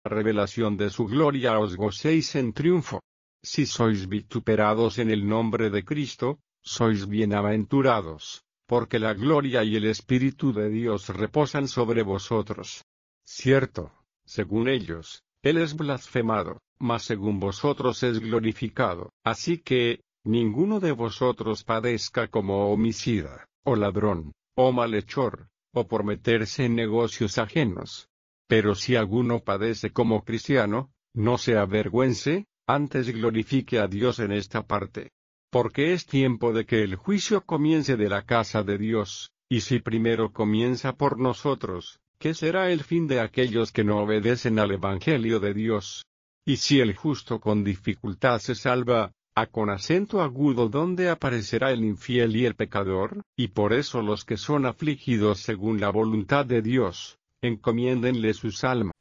revelación de su gloria os gocéis en triunfo. Si sois vituperados en el nombre de Cristo, sois bienaventurados, porque la gloria y el Espíritu de Dios reposan sobre vosotros. Cierto, según ellos, Él es blasfemado, mas según vosotros es glorificado. Así que, ninguno de vosotros padezca como homicida, o ladrón, o malhechor, o por meterse en negocios ajenos. Pero si alguno padece como cristiano, no se avergüence, antes glorifique a Dios en esta parte. Porque es tiempo de que el juicio comience de la casa de Dios, y si primero comienza por nosotros, ¿qué será el fin de aquellos que no obedecen al Evangelio de Dios? Y si el justo con dificultad se salva, con acento agudo ¿dónde aparecerá el infiel y el pecador? Y por eso los que son afligidos según la voluntad de Dios, encomiéndenle sus almas.